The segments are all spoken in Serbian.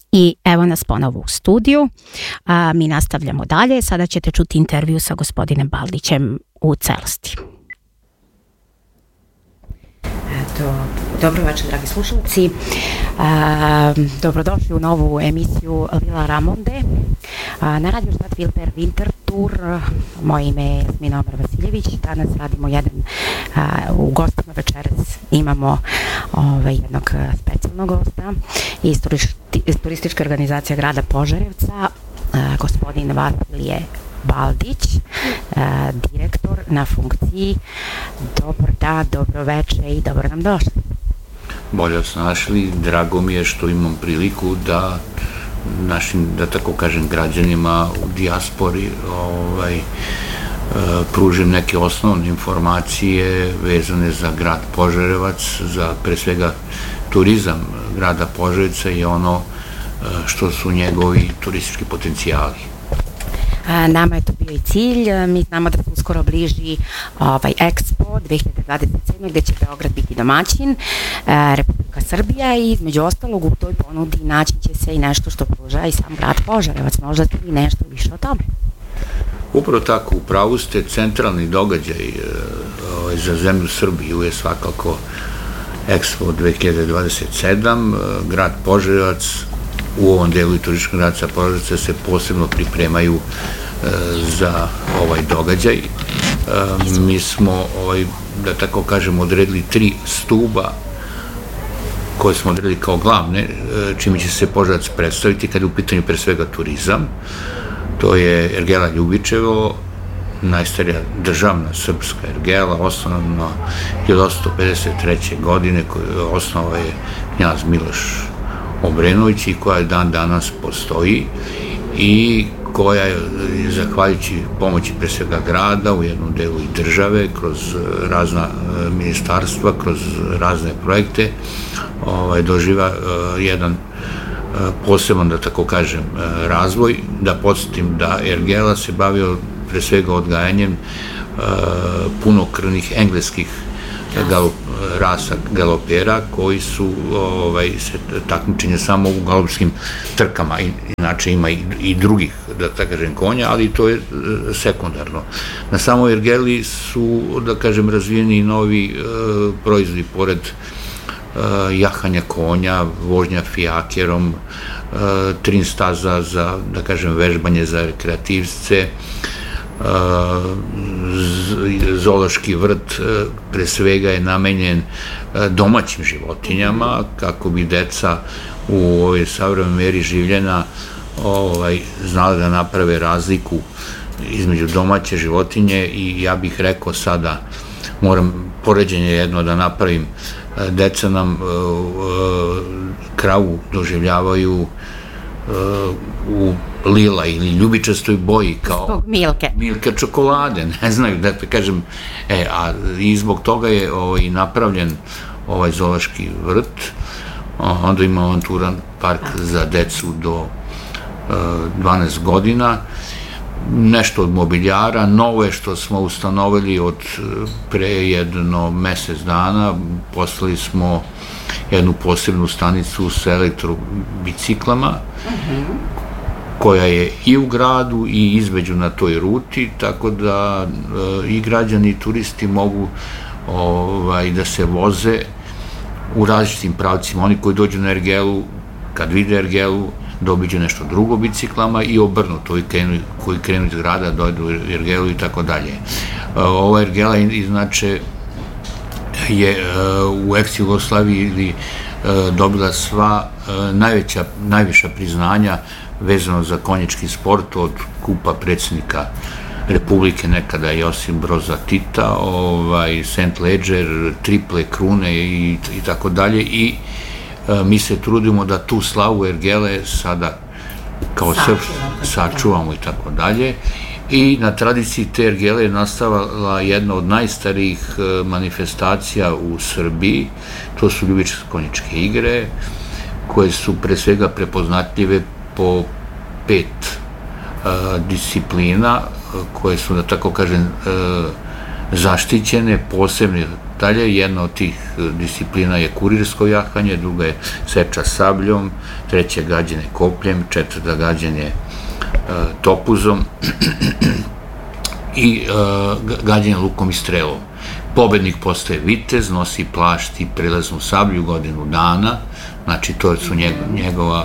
I evo nas ponovo u studiju. Mi nastavljamo dalje. Sada ćete čuti intervju sa gospodinem Baldićem u celosti. Dobro večer, dragi slušalci. Dobrodošli u novu emisiju Vila Ramonde na Radio Štat Filter Winter Tour. Moje ime je Jasmina Omer Vasiljević. Danas radimo u gostima večeras imamo jednog specijalnog gosta iz turističke organizacije grada Požarevca, gospodin Vasilije Baldić, direktor na funkciji. Dobar dan, dobro večer i dobro nam došli. Bolje se našli, drago mi je što imam priliku da našim, da tako kažem, građanima u dijaspori pružim neke osnovne informacije vezane za grad Požarevac, za pre svega turizam grada Požarevca i ono što su njegovi turistički potencijali. Nama je to bio i cilj. Mi znamo da se uskoro bliži Expo 2027. gde će Beograd biti domaćin, Republika Srbija, i između ostalog u toj ponudi naći će se i nešto što pruža i sam grad Požarevac. Možda ti nešto više o tome? Upravo tako, u pravu ste, centralni događaj za zemlju Srbiju je svakako Expo 2027. Grad Požarevac, u ovom delu i turističkog grada Požarevca se posebno pripremaju za ovaj događaj. Mi smo, da tako kažem, odredili 3 stuba koje smo odredili kao glavne, čime će se Požarevac predstaviti kada je u pitanju pre svega turizam. To je ergela Ljubičevo, najstarija državna srpska ergela, osnovana 1853. godine, osnovao je knjaz Miloš Obrenović i koja dan danas postoji i koja je, zahvaljujući pomoći pre svega grada, u jednom delu i države, kroz razna ministarstva, kroz razne projekte, doživa jedan poseban, da tako kažem, razvoj. Da podsjetim da ergela se bavio pre svega odgajanjem punokrvnih engleskih rasa galopera koji su se takmičenje samo u galopskim trkama, inače ima i drugih, da tako kažem, konja, ali to je sekundarno. Na samoj ergeli su, da kažem, razvijeni i novi proizvodi, pored jahanja konja, vožnja fijakerom, trin staza za, da kažem, vežbanje za rekreativce, zoološki vrt pre svega je namenjen domaćim životinjama kako bi deca u ovoj savremenoj meri življenja znala da naprave razliku između domaće životinje i ja bih rekao sada, moram poređenje jedno da napravim, deca nam kravu doživljavaju u lila ili ljubičastoj boji kao milke čokolade, ne znaju, da kažem, i zbog toga je i napravljen ovaj zoološki vrt. Onda ima avanturan park za decu do 12 godina, nešto od mobiljara. Novo je što smo ustanovili od pre jedno mesec dana, poslali smo jednu posebnu stanicu sa elektrobiciklama, koja je i u gradu i između na toj ruti, tako da i građani i turisti mogu da se voze u različitim pravcima. Oni koji dođu na ergelu, kad vide ergelu, da obiđu nešto drugo biciklama i obrnuto, koji krenu iz grada, dojdu u ergelu i tako dalje. Ova ergela, inače, je u ex-Jugoslaviji dobila sva najviša priznanja vezano za konjički sport, od kupa predsjednika Republike nekada Josip Broza Tita, St. Leger, triple krune i tako dalje, i mi se trudimo da tu slavu ergele sada kao sačuvamo i tako dalje. I na tradiciji te ergele je nastavila jedna od najstarijih manifestacija u Srbiji, to su ljubičaste konjičke igre, koje su pre svega prepoznatljive po 5 disciplina, koje su, da tako kažem, zaštićene, dalje. Jedna od tih disciplina je kurirsko jahanje, druga je seča sabljom, treća gađanje kopljem, četvrta gađanje topuzom i gađanje lukom i strelom. Pobednik postaje vitez, nosi plašt i prelaznu sablju godinu dana, znači to su njegova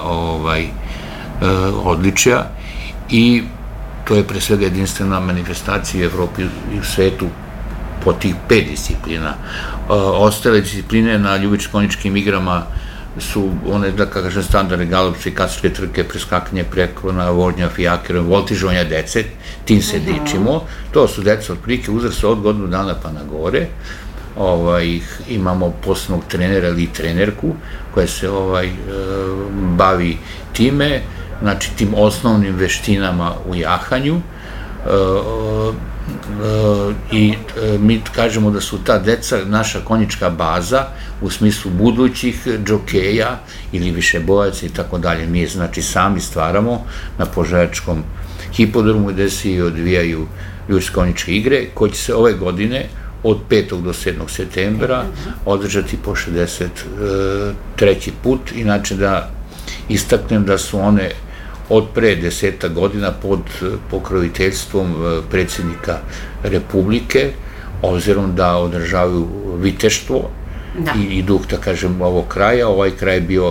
odličja i to je pre svega jedinstvena manifestacija u Evropi i u svetu po tih 5 disciplina. Ostale discipline na ljubičko-konjičkim igrama su one, da kažem, standardne galopske, kasačke trke, preskakanje preklona, vožnja fijakerom, voltižovanja dece, tim se dičimo. To su deca od prilike uzrasta od godinu dana pa na gore. Imamo posebnog trenera ili trenerku koja se bavi time, znači tim osnovnim veštinama u jahanju i mi kažemo da su ta deca naša konjička baza u smislu budućih džokeja ili višebojaca i tako dalje. Mi znači sami stvaramo na Požarevačkom hipodromu gde se i odvijaju ljubičko-konjičke igre koje će se ove godine od 5. do 7. septembra održati po 63. put. Inače da istaknem da su one od pre 10 godina pod pokroviteljstvom predsjednika Republike, obzirom da održavaju viteštvo i duh, da kažem, ovog kraja. Ovaj kraj je bio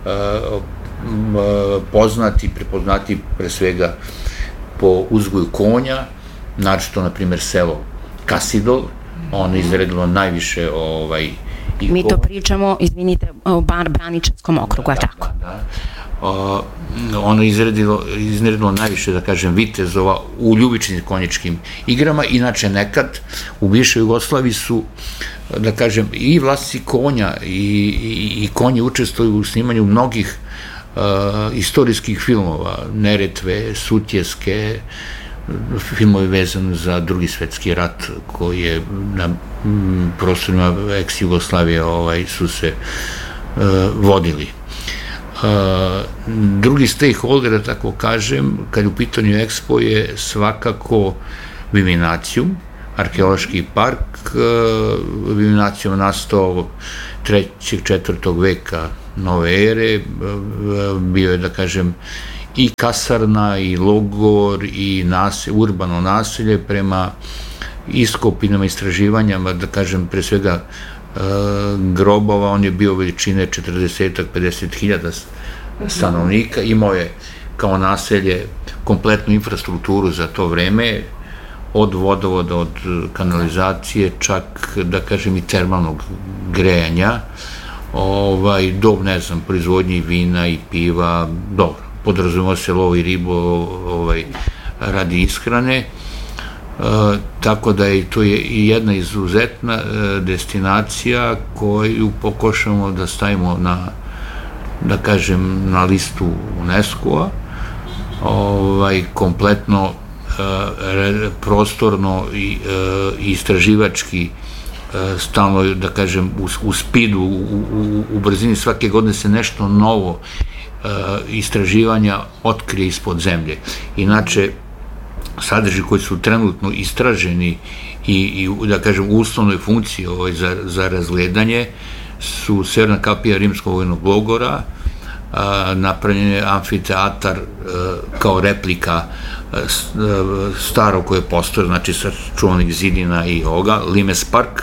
poznat i prepoznati pre svega po uzgoju konja, naročito, na primjer, selo Kasidol, ono je izredilo najviše Mi to pričamo, izvinite, o Braničevskom okrugu, je tako? Da. Ono je izredilo najviše, da kažem, vitezova u ljubičnim konjičkim igrama. Inače, nekad u bivšoj Jugoslaviji su, da kažem, i vlasnici konja i konji učestvuju u snimanju mnogih istorijskih filmova, Neretve, Sutjeske, filmovi vezani za Drugi svetski rat koji je na prostorima ex-Jugoslavije su se vodili. Drugi stakeholder, da tako kažem, kad je u pitanju Expo, je svakako Viminacijum, arheološki park. Viminacijum nastao 3. 4. veka nove ere, bio je, da kažem, i kasarna, i logor, i urbano naselje. Prema iskopinama, istraživanjama, da kažem, pre svega grobova, on je bio veličine 40-50 hiljada stanovnika, imao je kao naselje kompletnu infrastrukturu za to vreme, od vodovoda, od kanalizacije, čak, da kažem, i termalnog grejanja, do, ne znam, proizvodnji vina i piva, dobro, podrazumeva se lov i ribo radi ishrane, tako da je to i jedna izuzetna destinacija koju pokušamo da stavimo na, da kažem, na listu UNESCO-a, kompletno prostorno i istraživački, stalno, da kažem, u spidu, u brzini svake godine se nešto novo istraživanja otkrije ispod zemlje. Inače, sadržaji koji su trenutno istraženi i, da kažem, u uslovnoj funkciji za razgledanje su Severna kapija Rimskog vojnog logora, napravljen je amfiteatar kao replika starog koje postoje, znači sačuvanih zidina i ovoga, Limes park,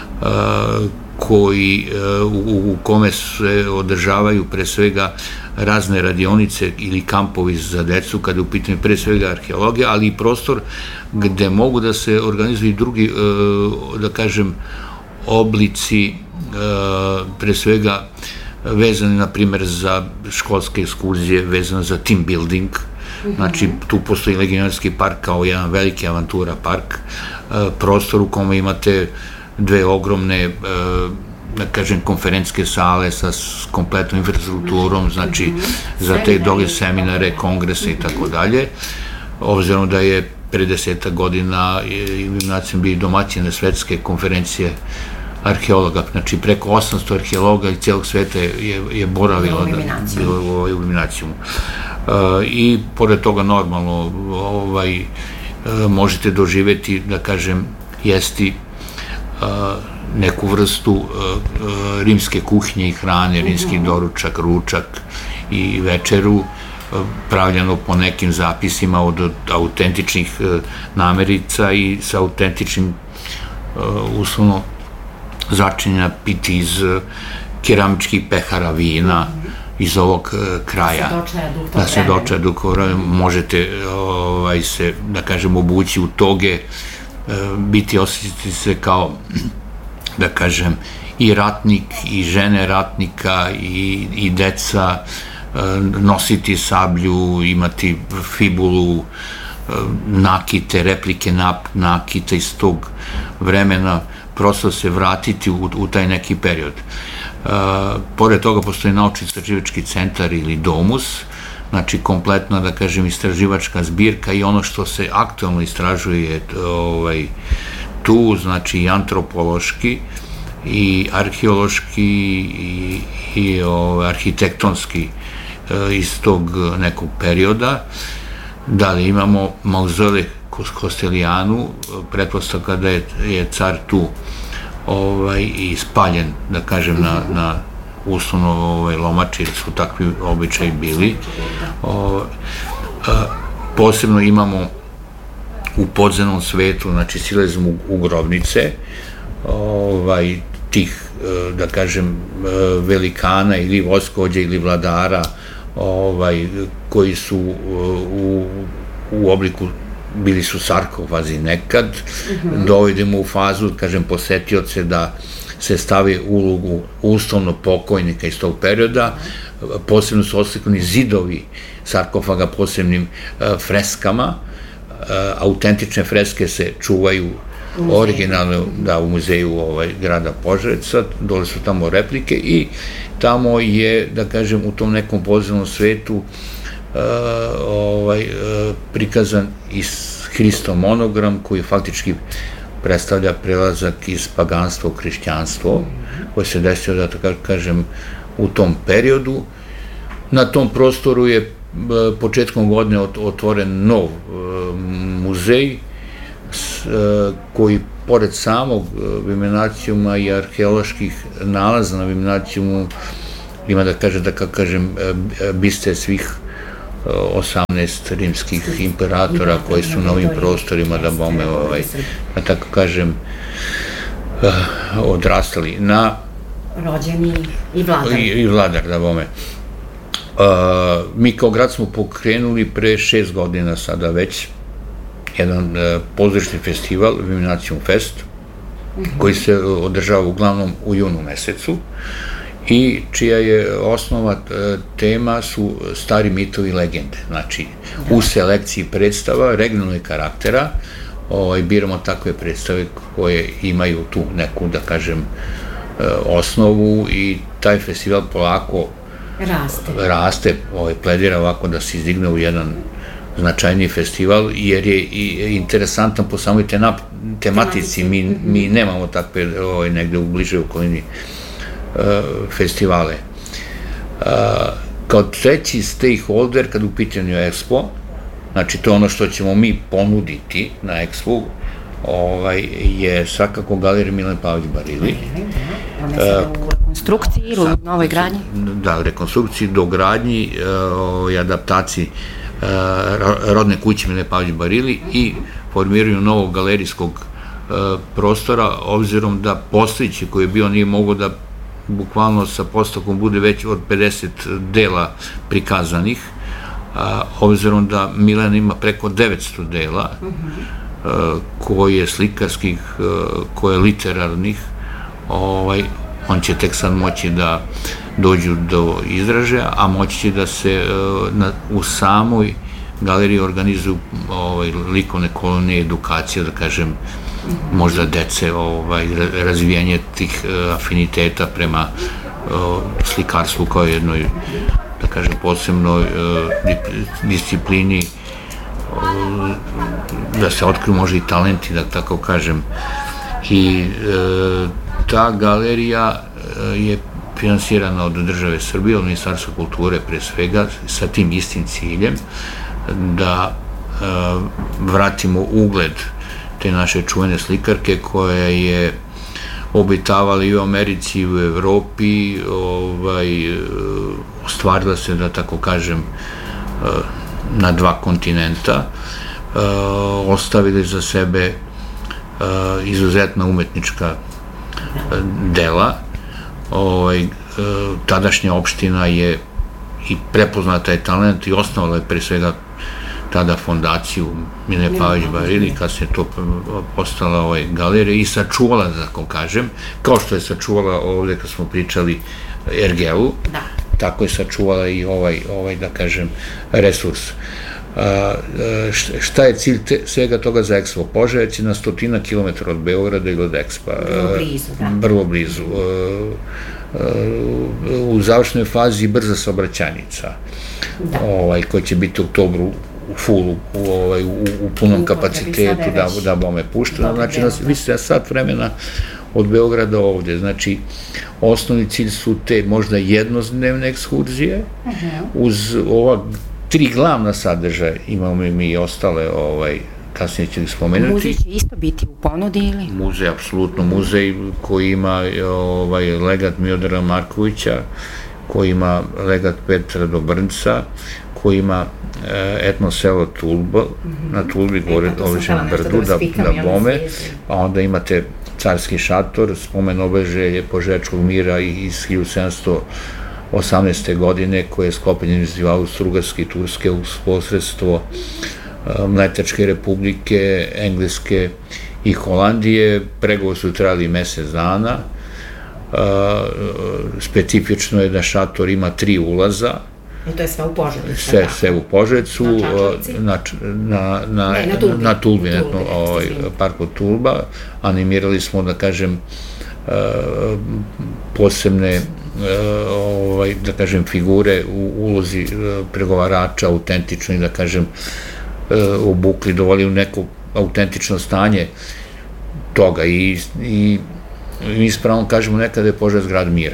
u kome se održavaju pre svega razne radionice ili kampovi za decu, kada je u pitanju pre svega arheologija, ali i prostor gde mogu da se organizuju i drugi, da kažem, oblici, pre svega vezani, na primjer, za školske ekskurzije, vezano za team building. Znači, tu postoji Legionarski park kao jedan veliki avantura park, prostor u kome imate dve ogromne, da kažem, konferencijske sale sa kompletnom infrastrukturom, znači za te doge seminare, kongrese i tako dalje. Obzirom da je pre 10 godina Viminacijum bio domaćin svetske konferencije arheologa, znači preko 800 arheologa iz cijelog sveta je boravilo u Viminacijumu. I pored toga normalno možete doživeti, da kažem, jesti neku vrstu rimske kuhinje i hrane, rimski doručak, ručak i večeru, pravljeno po nekim zapisima od autentičnih namerica i sa autentičnim uslovno začinjena piti iz keramičkih pehara vina iz ovog kraja. Da se dočaja duha, možete se, da kažem, obući u toge, osjetiti se kao, da kažem, i ratnik, i žene ratnika, i deca, nositi sablju, imati fibulu, nakite, replike nakita iz tog vremena, prosto se vratiti u taj neki period. Pored toga postoji naučno-istraživački centar ili domus, znači kompletna, da kažem, istraživačka zbirka i ono što se aktualno istražuje tu, znači i antropološki, i arheološki, i arhitektonski iz tog nekog perioda. Dalje imamo mauzolej Kostelijanu, pretpostavka da je car tu i spaljen, da kažem, na uslovno lomači, jer su takvi običaji bili. Posebno imamo u podzemnom svetu, znači silazimo u grobnice tih, da kažem, velikana ili voskođa ili vladara koji su u obliku, bili su sarkofazi nekad, dovedemo u fazu, kažem, posetioce da se stavi ulogu uslovno pokojnika iz tog perioda, posebno su oslikani zidovi sarkofaga posebnim freskama, autentične freske se čuvaju originalno, da, u muzeju grada Požarevca, dole su tamo replike i tamo je, da kažem, u tom nekom podzemnom svetu prikazan i Hristov monogram koji faktički predstavlja prelazak iz paganstva u hrišćanstvo, koji se desio, da tako kažem, u tom periodu. Na tom prostoru je početkom godine otvoren nov muzej koji pored samog Viminacijuma i arheoloških nalaza na Viminacijumu ima, da kažem, biste svih 18 rimskih imperatora koji su na ovim prostorima, da bome, da tako kažem, odrastali. Rođeni i vladar. I vladar, da bome. Mi kao grad smo pokrenuli pre 6 godina sada već jedan pozorišni festival, Viminacijum Fest, koji se održava uglavnom u junu mesecu i čija je osnova tema su stari mitovi i legende. Znači, u selekciji predstava regionalnih karaktera biramo takve predstave koje imaju tu neku, da kažem, osnovu i taj festival polako raste, pledira ovako da se izdigne u jedan značajniji festival, jer je interesantan po samoj tematici. Mi nemamo takve negde u bližoj okolini festivale. Kao treći stakeholder, kad u pitanju Expo, znači to je ono što ćemo mi ponuditi na Expo, je svakako Galerija Milan Pavlović Barili. Ona je sada u rekonstrukciji ili u novoj gradnji? Da, rekonstrukciji, dogradnji i adaptaciji rodne kuće Milan Pavlović Barili i formiranju novog galerijskog prostora, obzirom da postojići koji je bio nije mogo da bukvalno sa postavkom bude već od 50 dela prikazanih, obzirom da Milan ima preko 900 dela, koje je slikarskih, koje je literarnih, on će tek sad moći da dođu do izražaja, a moći će da se u samoj galeriji organizuju likovne kolonije, edukacije, da kažem, možda dece, razvijanje tih afiniteta prema slikarstvu kao jednoj, da kažem, posebnoj disciplini, da se otkriju možda i talenti, da tako kažem. I ta galerija je finansirana od države Srbije, od Ministarstva kulture pre svega, sa tim istim ciljem, da vratimo ugled te naše čuvene slikarke koja je obitavali i u Americi i u Evropi, ostvarila se, da tako kažem, na 2 kontinenta, ostavili za sebe izuzetna umetnička dela. Tadašnja opština je i prepoznata je talent i osnovala je pre svega tada fondaciju Mile Pavelić Barili, kad se to postala galerija i sačuvala, da tako kažem, kao što je sačuvala ovde kad smo pričali Ergelu, tako je sačuvala i da kažem, resurs. Šta je cilj svega toga za Expo? Požarevac je na 100 kilometara od Beograda ili od Expa. Vrlo blizu. U završnoj fazi brza saobraćajnica, koja će biti u oktobru u fullu, u punom kapacitetu, da bome puštena. Znači, vi ste sat vremena od Beograda ovde. Znači, osnovni cilj su te možda jednodnevne ekskurzije, uz ova 3 glavna sadržaja, imamo mi i ostale, kasnije ću ih spomenuti. Muzej će isto biti u ponudi ili? Muzej, apsolutno muzej koji ima legat Miodora Markovića, koji ima legat Petra Dobrnca, koji ima etno selo Tulba, na Tulbi, gore na brdu, da bome, a onda imate carski šator, spomen obeležje Požarečkog mira iz 1718. godine, koje je sklopljen između Austro-Ugarske i Turske uz posredstvo Mletačke republike, Engleske i Holandije. Pregovori su trajali mesec dana. Specifično je da šator ima 3 ulaza. I to je sve u Požarevcu? Sve u Požarevcu, na Tulbi, parku Tulba. Animirali smo, da kažem, posebne, da kažem, figure u ulozi pregovarača, autentični, da kažem, obukli, dovoli u neko autentično stanje toga i mi s pravom kažemo nekada je Požarevac grad mira,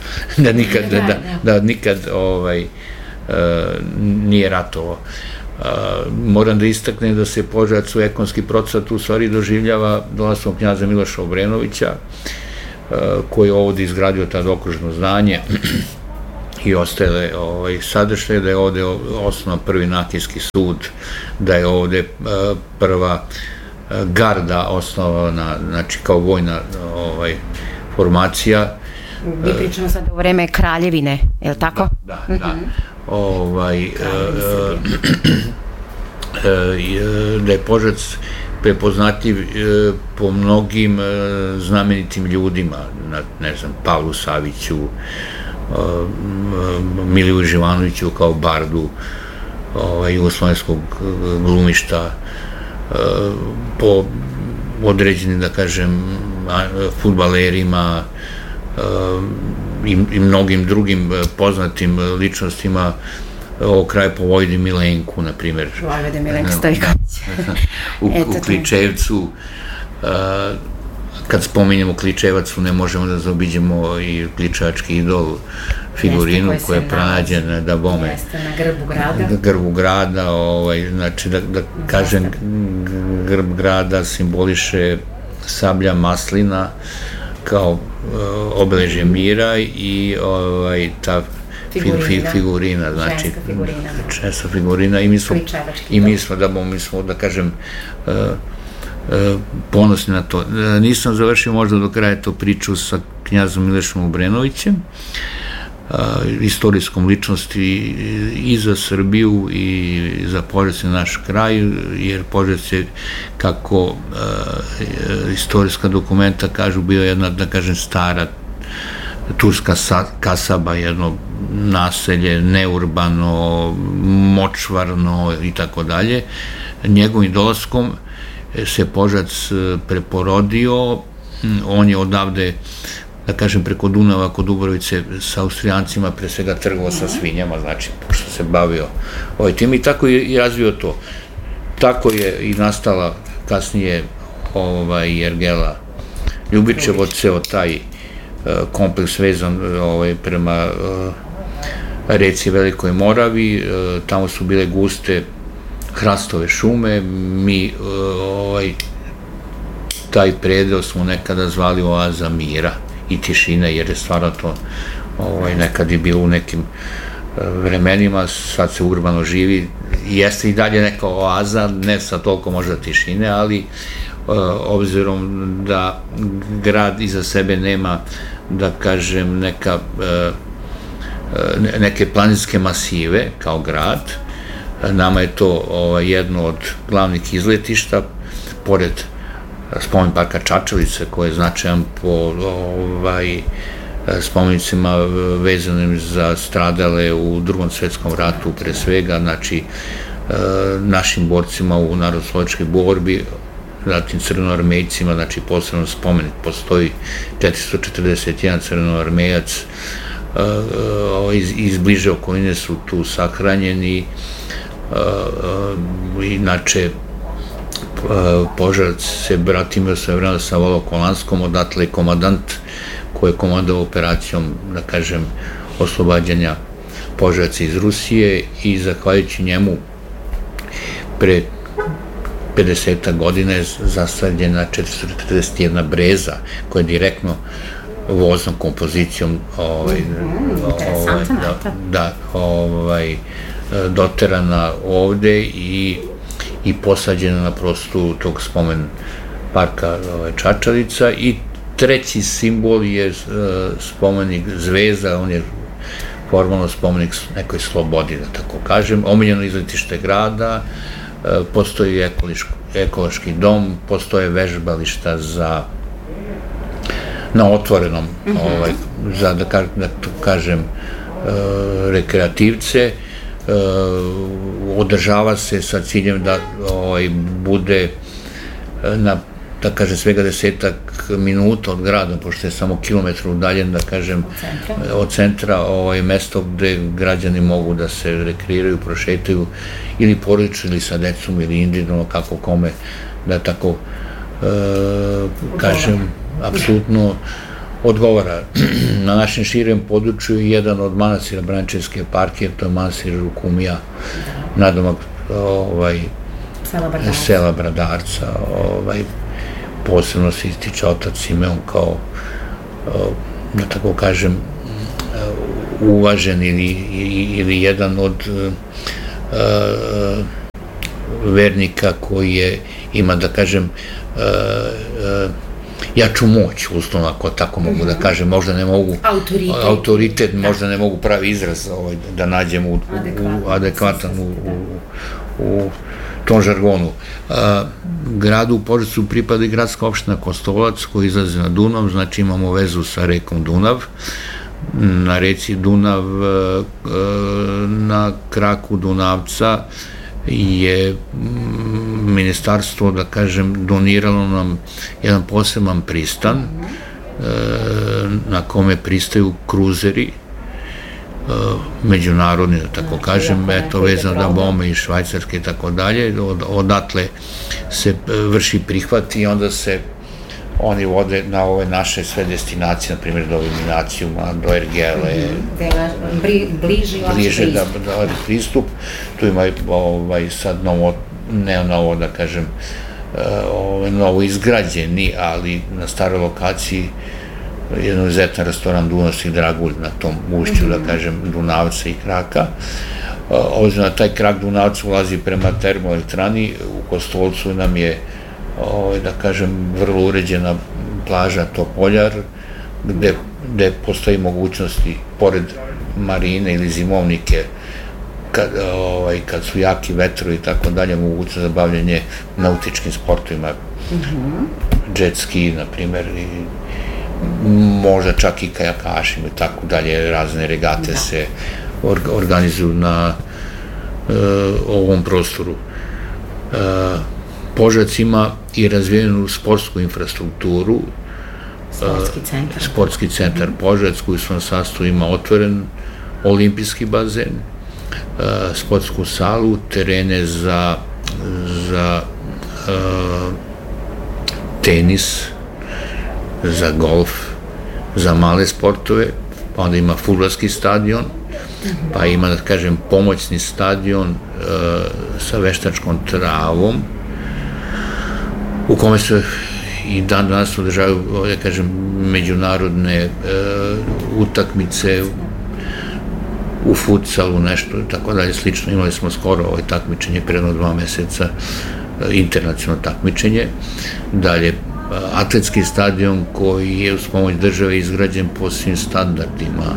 da nikad nije ratovao. Moram da istaknem da se Požarevac u ekonomski procvat u stvari doživljava dolaskom knjaza Miloša Obrenovića, koji je ovde izgradio tada okružno zdanje i ostale sadržaje, da je ovde osnovan prvi nakijski sud, da je ovde prva garda osnovana, znači kao vojna formacija. Mi pričamo sad o vreme Kraljevine, je li tako? Da. Da je Požarevac prepoznatljiv po mnogim znamenitim ljudima, ne znam, Pavlu Saviću, Miliju Živanoviću kao bardu jugoslovenskog glumišta, po određenim, da kažem, fudbalerima i mnogim drugim poznatim ličnostima ovog kraja, po Vojvodi Milenku, na primjer. Vojvode Milenko Stojković. U Kličevcu, kad spominjemo Kličevac, ne možemo da zaobiđemo i kličevački idol, figurinu koja je pronađena, da bome. Jeste, na grbu grada. Na grbu grada, znači, da kažem, grb grada simboliše sablja maslina kao obeležje mira i ta figurina, znači ženska figurina, i mi smo, da kažem, ponosni na to. Nisam završio možda do kraja to priču sa knjazom Milešom Obrenovićem, istorijskom ličnosti i za Srbiju i za Požarevac i naš kraj, jer Požarevac je, kako istorijska dokumenta kažu, bio jedna, da kažem, stara turska kasaba, jedno naselje, neurbano, močvarno i tako dalje. Njegovim dolaskom se Požarevac preporodio, on je odavde, da kažem, preko Dunava kod Dubrovice sa Austrijancima pre svega trgovao sa svinjama, znači, pošto se bavio tim, i tako je i razvio to. Tako je i nastala kasnije Ergela Ljubičevo, ceo taj kompleks vezan prema reci Velikoj Moravi, tamo su bile guste hrastove šume, mi taj predeo smo nekada zvali oaza mira i tišine, jer je stvarno to nekad je bilo u nekim vremenima, sad se urbano živi, jeste i dalje neka oaza, ne sa toliko možda tišine, ali obzirom da grad iza sebe nema, da kažem, neke planinske masive kao grad, nama je to jedno od glavnih izletišta, pored spomen parka Čačalice, koji je značajan po spomenicima vezanim za stradale u Drugom svetskom ratu, pre svega, znači našim borcima u narodnooslobodilačkoj borbi, zatim crvenoarmejcima, znači posebno spomenik, postoji 441 crvenoarmejac, iz bliže okoline su tu sahranjeni, inače Požarevac se bratimio sve vremena sa Volokolanskom, odatle je komadant koji je komandao operacijom, da kažem, oslobađanja Požarevca iz Rusije i zahvaljujući njemu pre 50 godina je zastavljena 441 breza koja je direktno voznom kompozicijom doterana ovde i posađena na prostoru tog spomen parka Čačalica. I treći simbol je spomenik zvezda, on je formalno spomenik nekoj slobodi, da tako kažem, omiljeno izletište grada, postoji ekološki dom, postoje vežbališta na otvorenom, za, da kažem, rekreativce, održava se sa ciljem da bude na, da kažem, svega 10 minuta od grada, pošto je samo kilometar udaljen, da kažem, od centra, mesto gde građani mogu da se rekreiraju, prošetaju, ili porodično, ili sa decom, ili individualno, kako kome, da tako kažem, apsolutno odgovara. Na našem širem području je jedan od manastira Brančevske eparhije, to je manastir Rukumija, nadomak sela Bradarca, posebno se ističe otac Simeon kao, da tako kažem, uvažen ili jedan od vernika koji ima, da kažem, jaču moć, uslovno, ako tako mogu da kažem, možda ne mogu, autoritet, možda ne mogu pravi izraz da nađem adekvatan u tom žargonu. Gradu Požarevcu pripada i gradska opština Kostolac koji izlazi na Dunav, znači imamo vezu sa rekom Dunav. Na reci Dunav, na kraku Dunavca je ministarstvo, da kažem, doniralo nam jedan poseban pristan na kome pristaju kruzeri međunarodni, da tako kažem, eto, vezano da bome iz Švajcarske i tako dalje, odatle se vrši prihvat i onda se oni vode na ove naše sve destinacije, na primjer do Eliminacijuma, do Ergele, bliže da pristup. Tu ima sad novo, da kažem, novo izgrađeni, ali na staroj lokaciji jedan izuzetan restoran Dunavski dragulj na tom ušću, da kažem, Dunavca i Kraka. Obzirom na taj krak Dunavca ulazi prema termoelektrani, u Kostolcu nam je, da kažem, vrlo uređena plaža Topoljar, gde postoji mogućnosti, pored marine ili zimovnike, kad su jaki vetrovi i tako dalje, mogućnost za bavljanje nautičkim sportovima, jet ski, na primer, možda čak i kajakašima i tako dalje, razne regate se organizuju na ovom prostoru. Požarevac ima i razvijenu sportsku infrastrukturu, sportski centar Požarevac koji u svom sastavu ima otvoren olimpijski bazen, sportsku salu, terene za tenis, za golf, za male sportove, pa onda ima fudbalski stadion, pa ima, da kažem, pomoćni stadion sa veštačkom travom, u kome se i dan danas održavaju, da kažem, međunarodne utakmice u futsalu, nešto, tako dalje, slično. Imali smo skoro takmičenje pre 2 meseca, internacionalno takmičenje. Dalje, atletski stadion koji je uz pomoć države izgrađen po svim standardima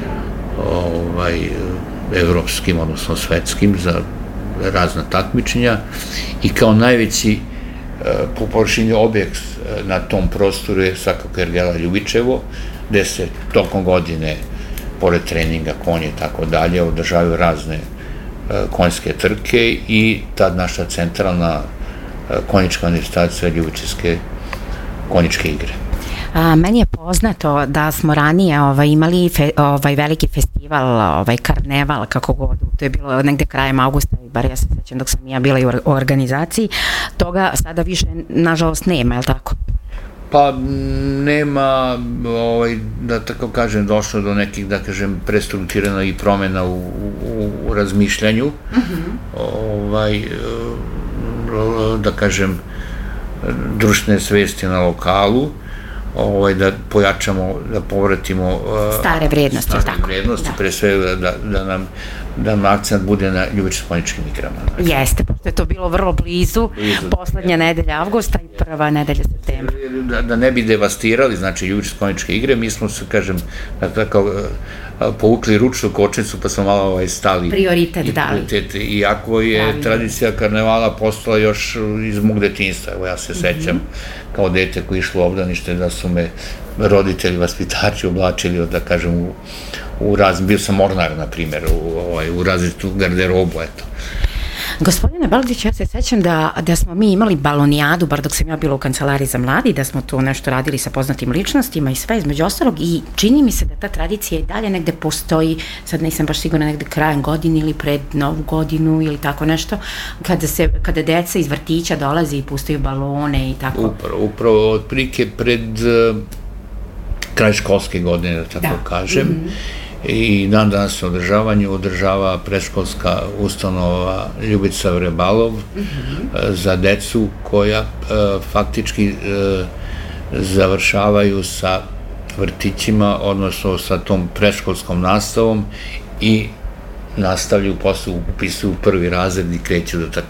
evropskim, odnosno svetskim, za razna takmičenja i kao najveći po površini objekt na tom prostoru je svakako Ergela Ljubičevo, gde se tokom godine, pored treninga, konje i tako dalje, održavaju razne konjske trke i ta naša centralna konjička manifestacija Ljubičevske konjičke igre. Meni je poznato da smo ranije imali veliki festival, karneval, kako god, to je bilo negde krajem avgusta, bar ja se sećam dok sam ja bila i u organizaciji, toga sada više, nažalost, nema, je li tako? Pa nema, da tako kažem, došlo do nekih, da kažem, prestrukturirana i promena u razmišljanju, da kažem, društvene svesti na lokalu, da pojačamo, da povratimo stare vrednosti, pre svega da nam akcent bude na Ljubičevskim konjičkim igrama. Jeste, pošto je to bilo vrlo blizu, poslednja nedelja avgusta i prva nedelja septembra. Da ne bi devastirali, znači, Ljubičevske konjičke igre, mi smo se, kažem, tako povukli ručnu kočnicu, pa smo malo stali. Prioritet dali. Iako je tradicija karnevala postala još iz mog detinjstva. Evo, ja se sećam kao dete koji je išlo u obdanište da su me roditelji, vaspitači oblačili, da kažem, bio sam mornar, na primjer, u različitu garderobu, eto. Gospodine Baldić, ja se sećam da smo mi imali balonijadu, bar dok sam ja bila u kancelariji za mladi, da smo tu nešto radili sa poznatim ličnostima i sve između ostalog, i čini mi se da ta tradicija i dalje negde postoji, sad nisam baš sigurna, negde krajem godine ili pred novu godinu ili tako nešto, kada deca iz vrtića dolaze i pustaju balone i tako. Upravo, otprilike pred kraj školske godine, da tako kažem, i dan danas na održavanju održava predškolska ustanova Ljubica Vrebalov za decu koja faktički završavaju sa vrtićima, odnosno sa tom predškolskom nastavom i nastavljaju, posle upisuju prvi razred i kreću, da tako